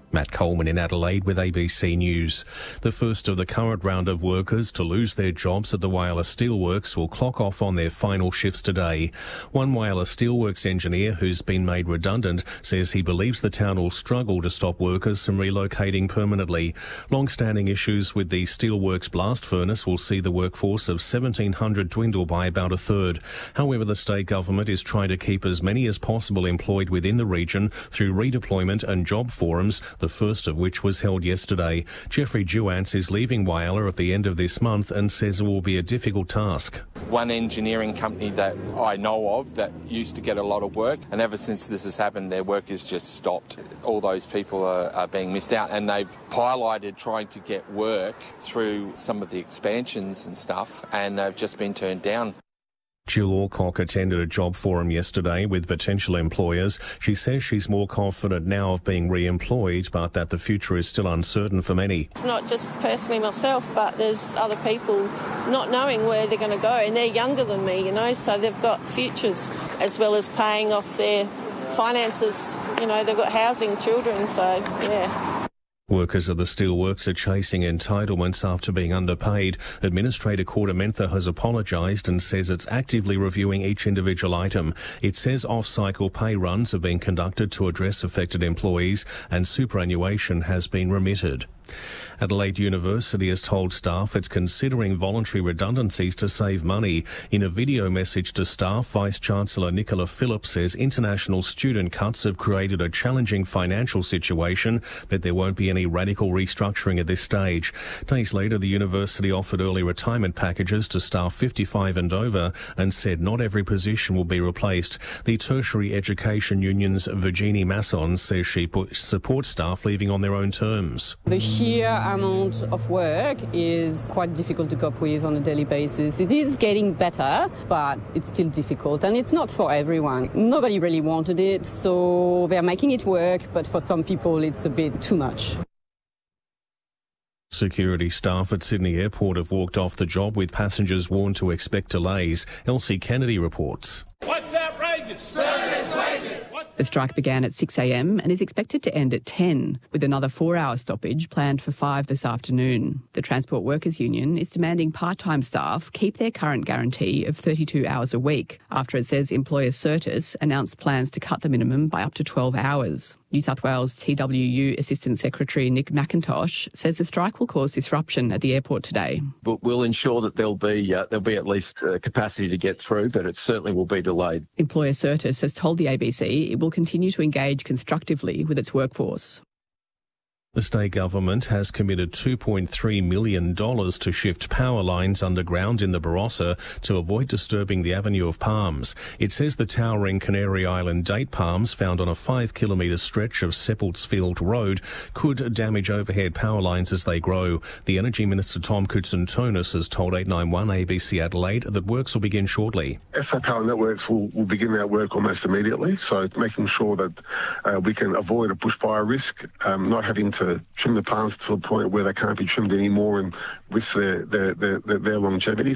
Matt Coleman in Adelaide with ABC News. The first of the current round of workers to lose their jobs at the Whyalla Steelworks will clock off on their final shifts today. One Whyalla Steelworks engineer who's been made redundant says he believes the town will struggle to stop workers from relocating permanently. Long-standing issues with the Steelworks blast furnace will see the workforce of 1,700 dwindle by about a third. However, the state government is trying to keep as many as possible employed within the region through redeployment and job forums, the first of which was held yesterday. Jeffrey Duance is leaving Whyalla at the end of this month and says it will be a difficult task. One engineering company that I know of that used to get a lot of work, and ever since this has happened, their work has just stopped. All those people are being missed out, and they've piloted trying to get work through some of the expansions and stuff, and they've just been turned down. Jill Alcock attended a job forum yesterday with potential employers. She says she's more confident now of being re-employed, but that the future is still uncertain for many. It's not just personally myself, but there's other people not knowing where they're going to go, and they're younger than me, so they've got futures as well as paying off their finances. They've got housing, children, so yeah. Workers of the steelworks are chasing entitlements after being underpaid. Administrator Cordamentha has apologised and says it's actively reviewing each individual item. It says off-cycle pay runs are being conducted to address affected employees and superannuation has been remitted. Adelaide University has told staff it's considering voluntary redundancies to save money. In a video message to staff, Vice-Chancellor Nicola Phillips says international student cuts have created a challenging financial situation, but there won't be any radical restructuring at this stage. Days later, the university offered early retirement packages to staff 55 and over and said not every position will be replaced. The Tertiary Education Union's Virginie Masson says she supports staff leaving on their own terms. The sheer amount of work is quite difficult to cope with on a daily basis. It is getting better, but it's still difficult, and it's not for everyone. Nobody really wanted it, so they're making it work, but for some people it's a bit too much. Security staff at Sydney Airport have walked off the job with passengers warned to expect delays. Elsie Kennedy reports. What's outrageous? Service wages. The strike began at 6 a.m. and is expected to end at 10, with another 4-hour stoppage planned for 5 this afternoon. The Transport Workers Union is demanding part-time staff keep their current guarantee of 32 hours a week, after it says employer Certis announced plans to cut the minimum by up to 12 hours. New South Wales TWU Assistant Secretary Nick McIntosh says the strike will cause disruption at the airport today. But we'll ensure that there'll be at least capacity to get through, but it certainly will be delayed. Employer Certis has told the ABC it will continue to engage constructively with its workforce. The state government has committed $2.3 million to shift power lines underground in the Barossa to avoid disturbing the Avenue of Palms. It says the towering Canary Island date palms found on a 5-kilometre stretch of Seppeltsfield Road could damage overhead power lines as they grow. The Energy Minister Tom Koutsantonis has told 891 ABC Adelaide that works will begin shortly. SA Power Networks will begin our work almost immediately, so making sure that we can avoid a bushfire risk, not having to trim the palms to a point where they can't be trimmed anymore and risk their longevity.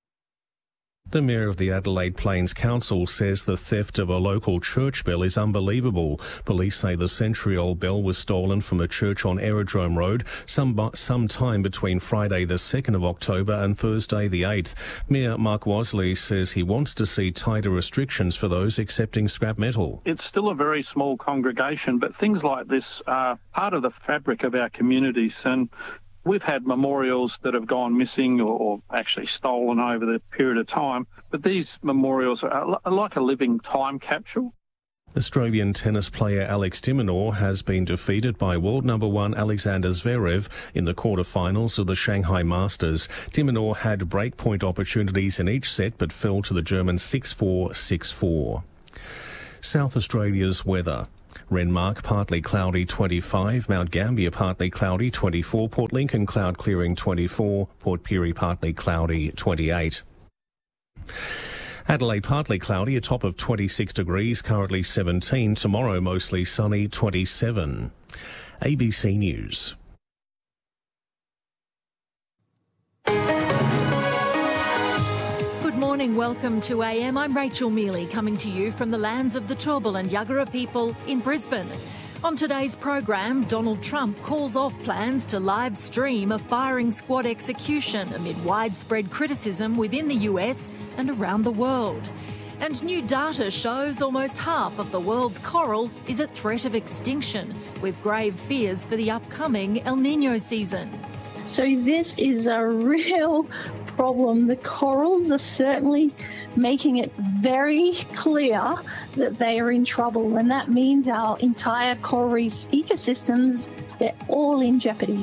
The Mayor of the Adelaide Plains Council says the theft of a local church bell is unbelievable. Police say the century-old bell was stolen from a church on Aerodrome Road some time between Friday the 2nd of October and Thursday the 8th. Mayor Mark Wasley says he wants to see tighter restrictions for those accepting scrap metal. It's still a very small congregation, but things like this are part of the fabric of our communities, and we've had memorials that have gone missing or actually stolen over the period of time, but these memorials are like a living time capsule. Australian tennis player Alex de Minaur has been defeated by world number 1 Alexander Zverev in the quarterfinals of the Shanghai Masters. De Minaur had breakpoint opportunities in each set but fell to the German 6-4, 6-4. South Australia's weather. Renmark partly cloudy 25, Mount Gambier partly cloudy 24, Port Lincoln cloud clearing 24, Port Pirie partly cloudy 28. Adelaide partly cloudy, a top of 26 degrees, currently 17. Tomorrow mostly sunny, 27. ABC News. Morning, welcome to AM. I'm Rachel Mealy, coming to you from the lands of the Turrbal and Yuggera people in Brisbane. On today's program, Donald Trump calls off plans to live stream a firing squad execution amid widespread criticism within the US and around the world. And new data shows almost half of the world's coral is at threat of extinction, with grave fears for the upcoming El Niño season. So this is a real problem. The corals are certainly making it very clear that they are in trouble, and that means our entire coral reef ecosystems, they're all in jeopardy.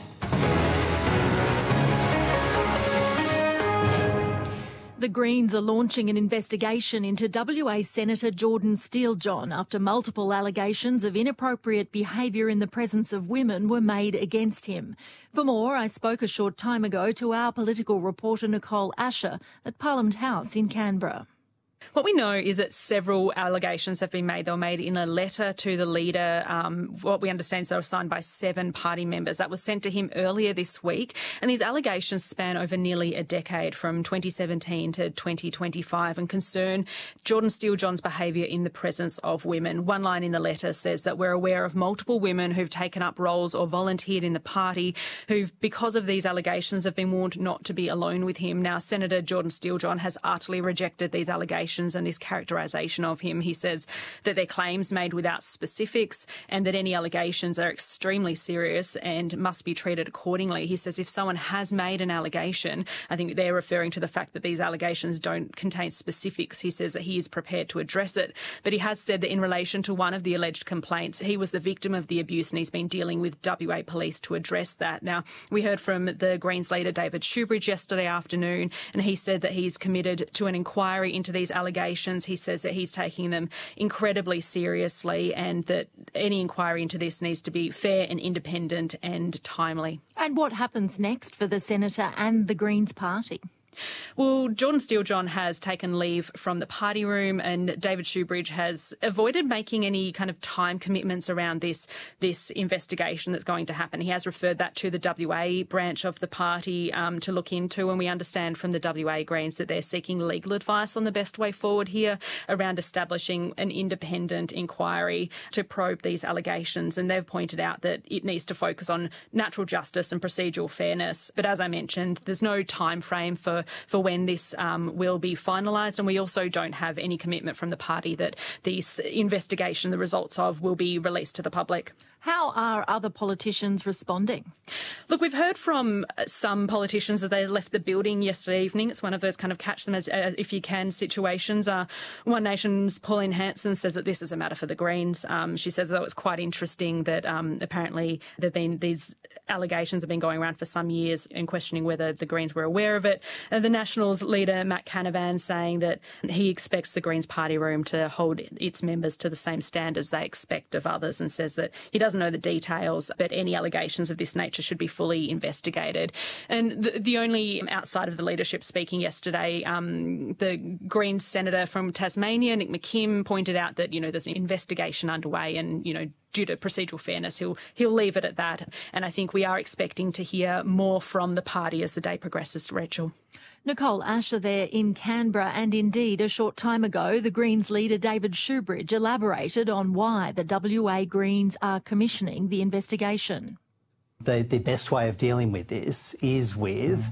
The Greens are launching an investigation into WA Senator Jordan Steele-John after multiple allegations of inappropriate behaviour in the presence of women were made against him. For more, I spoke a short time ago to our political reporter Nicole Asher at Parliament House in Canberra. What we know is that several allegations have been made. They were made in a letter to the leader. What we understand is they were signed by 7 party members. That was sent to him earlier this week. And these allegations span over nearly a decade, from 2017 to 2025, and concern Jordan Steele-John's behaviour in the presence of women. One line in the letter says that we're aware of multiple women who've taken up roles or volunteered in the party who've, because of these allegations, have been warned not to be alone with him. Now, Senator Jordan Steele-John has utterly rejected these allegations and this characterisation of him. He says that they're claims made without specifics and that any allegations are extremely serious and must be treated accordingly. He says if someone has made an allegation, I think they're referring to the fact that these allegations don't contain specifics. He says that he is prepared to address it, but he has said that in relation to one of the alleged complaints, he was the victim of the abuse and he's been dealing with WA Police to address that. Now, we heard from the Greens leader David Shoebridge yesterday afternoon, and he said that he's committed to an inquiry into these allegations. He says that he's taking them incredibly seriously and that any inquiry into this needs to be fair and independent and timely. And what happens next for the Senator and the Greens party? Well, Jordan Steele-John has taken leave from the party room, and David Shoebridge has avoided making any kind of time commitments around this investigation that's going to happen. He has referred that to the WA branch of the party to look into, and we understand from the WA Greens that they're seeking legal advice on the best way forward here around establishing an independent inquiry to probe these allegations. And they've pointed out that it needs to focus on natural justice and procedural fairness. But as I mentioned, there's no time frame for when this will be finalised, and we also don't have any commitment from the party that this investigation, the results of, will be released to the public. How are other politicians responding? Look, we've heard from some politicians that they left the building yesterday evening. It's one of those kind of catch them as if you can situations. One Nation's Pauline Hanson says that this is a matter for the Greens. She says that it was quite interesting that apparently there've been these allegations have been going around for some years and questioning whether the Greens were aware of it. The Nationals leader, Matt Canavan, saying that he expects the Greens party room to hold its members to the same standards they expect of others, and says that he doesn't know the details, but any allegations of this nature should be fully investigated. And the only outside of the leadership speaking yesterday, the Greens senator from Tasmania, Nick McKim, pointed out that, there's an investigation underway and, due to procedural fairness, he'll leave it at that. And I think we are expecting to hear more from the party as the day progresses, Rachel. Nicole Asher there in Canberra, and indeed a short time ago the Greens leader David Shoebridge elaborated on why the WA Greens are commissioning the investigation. The best way of dealing with this is with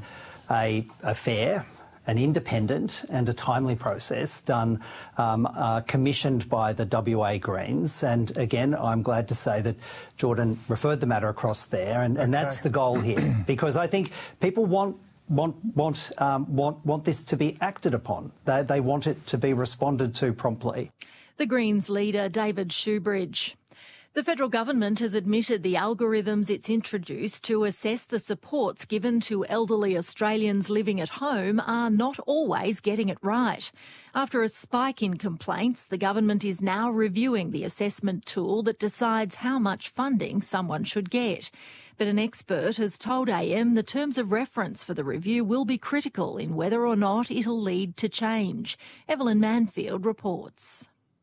a fair, an independent and a timely process done, commissioned by the WA Greens. And again, I'm glad to say that Jordan referred the matter across there, and that's the goal here, because I think people want this to be acted upon. They want it to be responded to promptly. The Greens leader David Shoebridge. The federal government has admitted the algorithms it's introduced to assess the supports given to elderly Australians living at home are not always getting it right. After a spike in complaints, the government is now reviewing the assessment tool that decides how much funding someone should get. But an expert has told AM the terms of reference for the review will be critical in whether or not it'll lead to change. Evelyn Manfield reports.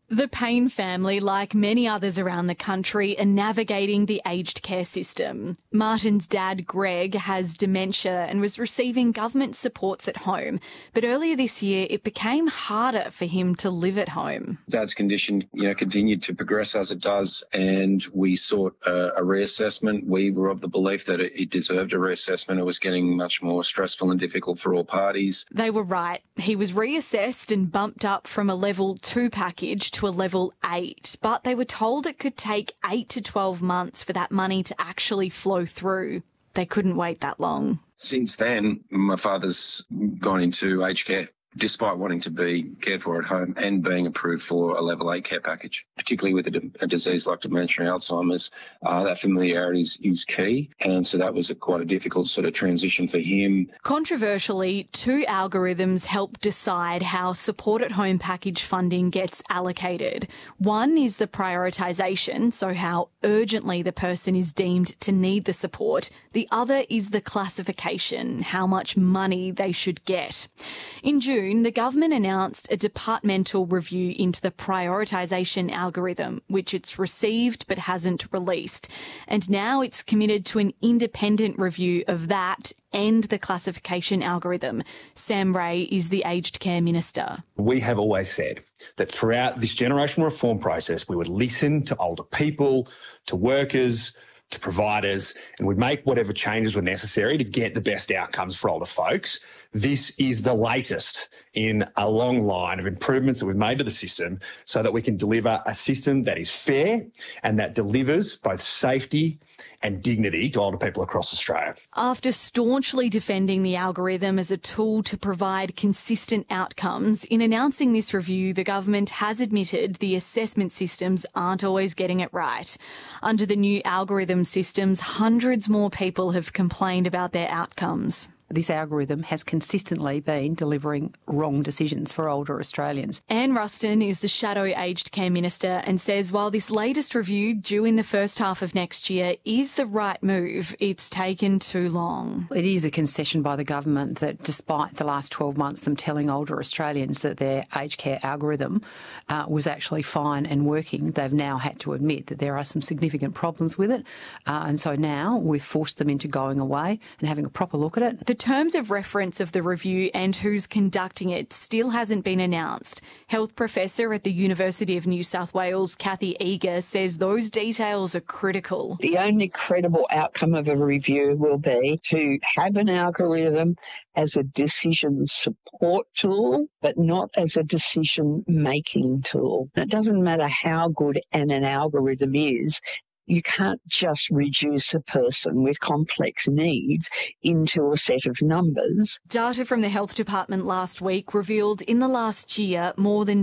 The Payne family, like many others around the country, are navigating the aged care system. Martin's dad, Greg, has dementia and was receiving government supports at home. But earlier this year, it became harder for him to live at home. Dad's condition, continued to progress as it does, and we sought a reassessment. We were of the belief that it deserved a reassessment. It was getting much more stressful and difficult for all parties. They were right. He was reassessed and bumped up from a level 2 package to a level 8, but they were told it could take 8 to 12 months for that money to actually flow through. They couldn't wait that long. Since then, my father's gone into aged care, despite wanting to be cared for at home and being approved for a level 8 care package, particularly with a disease like dementia and Alzheimer's. That familiarity is key, and so that was quite a difficult sort of transition for him. Controversially, 2 algorithms help decide how support at home package funding gets allocated. One is the prioritisation, so how urgently the person is deemed to need the support. The other is the classification, how much money they should get. In June, the government announced a departmental review into the prioritisation algorithm, which it's received but hasn't released. And now it's committed to an independent review of that and the classification algorithm. Sam Ray is the aged care minister. We have always said that throughout this generational reform process, we would listen to older people, to workers, to providers, and we'd make whatever changes were necessary to get the best outcomes for older folks. This is the latest in a long line of improvements that we've made to the system so that we can deliver a system that is fair and that delivers both safety and dignity to older people across Australia. After staunchly defending the algorithm as a tool to provide consistent outcomes, in announcing this review, the government has admitted the assessment systems aren't always getting it right. Under the new algorithm systems, hundreds more people have complained about their outcomes. This algorithm has consistently been delivering wrong decisions for older Australians. Anne Ruston is the Shadow Aged Care Minister and says while this latest review, due in the first half of next year, is the right move, it's taken too long. It is a concession by the government that despite the last 12 months them telling older Australians that their aged care algorithm was actually fine and working, they've now had to admit that there are some significant problems with it. And so now we've forced them into going away and having a proper look at it. The terms of reference of the review and who's conducting it still hasn't been announced. Health professor at the University of New South Wales, Kathy Eager, says those details are critical. The only credible outcome of a review will be to have an algorithm as a decision support tool, but not as a decision-making tool. It doesn't matter how good an algorithm is. You can't just reduce a person with complex needs into a set of numbers. Data from the Health Department last week revealed in the last year more than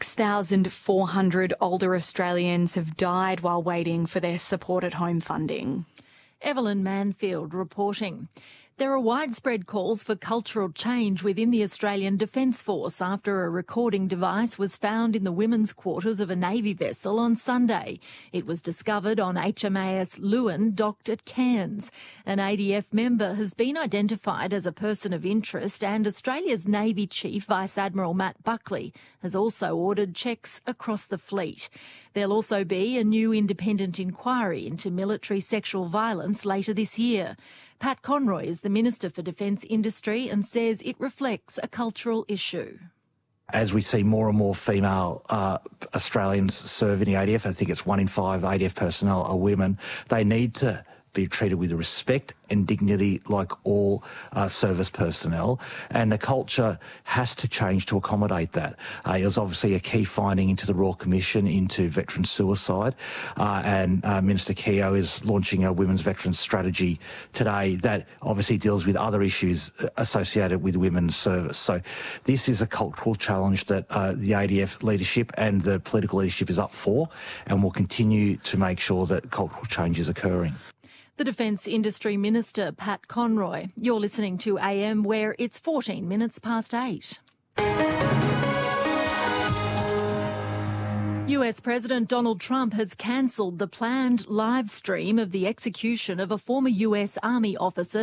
6,400 older Australians have died while waiting for their support at home funding. Evelyn Manfield reporting. There are widespread calls for cultural change within the Australian Defence Force after a recording device was found in the women's quarters of a Navy vessel on Sunday. It was discovered on HMAS Lewin, docked at Cairns. An ADF member has been identified as a person of interest, and Australia's Navy Chief Vice Admiral Matt Buckley has also ordered checks across the fleet. There'll also be a new independent inquiry into military sexual violence later this year. Pat Conroy is the Minister for Defence Industry and says it reflects a cultural issue. As we see more and more female Australians serve in the ADF, I think it's 1 in 5 ADF personnel are women, they need to be treated with respect and dignity like all service personnel, and the culture has to change to accommodate that. It was obviously a key finding into the Royal Commission into veteran suicide, and Minister Keogh is launching a women's veterans strategy today that obviously deals with other issues associated with women's service. So this is a cultural challenge that the ADF leadership and the political leadership is up for, and will continue to make sure that cultural change is occurring. The Defence Industry Minister, Pat Conroy. You're listening to AM, where it's 14 minutes past 8. US President Donald Trump has cancelled the planned live stream of the execution of a former US Army officer